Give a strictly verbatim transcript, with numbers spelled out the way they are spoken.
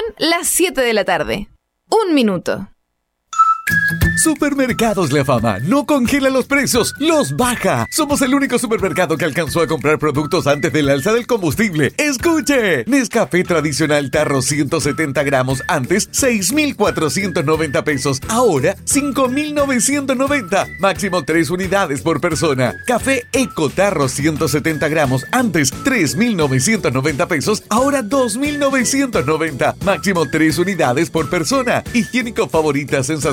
las siete de la tarde. Un minuto. Supermercados La Fama no congela los precios, los baja. Somos el único supermercado que alcanzó a comprar productos antes del alza del combustible. ¡Escuche! Nescafé tradicional tarro ciento setenta gramos, antes seis mil cuatrocientos noventa pesos, ahora cinco mil novecientos noventa. Máximo tres unidades por persona. Café Eco tarro ciento setenta gramos, antes tres mil novecientos noventa pesos, ahora dos mil novecientos noventa. Máximo tres unidades por persona. Higiénico Favorita Sensación